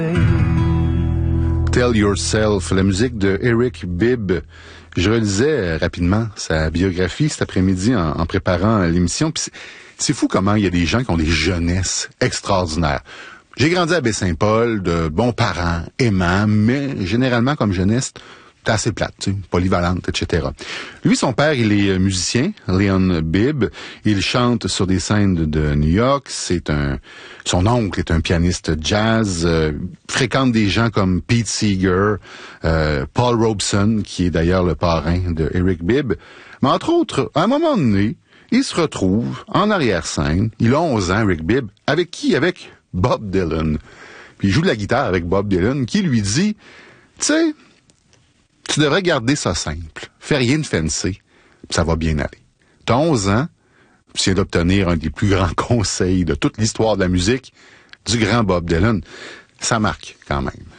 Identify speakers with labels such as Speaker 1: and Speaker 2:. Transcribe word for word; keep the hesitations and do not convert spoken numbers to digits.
Speaker 1: Tell Yourself, la musique de Eric Bibb. Je relisais rapidement sa biographie cet après-midi en, en préparant l'émission. Puis c'est, c'est fou comment il y a des gens qui ont des jeunesses extraordinaires. J'ai grandi à Baie-Saint-Paul, de bons parents, aimants, mais généralement comme jeunesse, t'es assez plate, tu sais, polyvalente, et cetera. Lui, son père, il est musicien, Leon Bibb. Il chante sur des scènes de, de New York. C'est un, son oncle est un pianiste jazz, euh, fréquente des gens comme Pete Seeger, euh, Paul Robeson, qui est d'ailleurs le parrain de Eric Bibb. Mais entre autres, à un moment donné, il se retrouve en arrière-scène. Il a onze ans, Eric Bibb. Avec qui? Avec Bob Dylan. Puis il joue de la guitare avec Bob Dylan, qui lui dit, tu sais, tu devrais garder ça simple. Fais rien de fancy, puis ça va bien aller. T'as onze ans, tu viens d'obtenir un des plus grands conseils de toute l'histoire de la musique, du grand Bob Dylan. Ça marque quand même.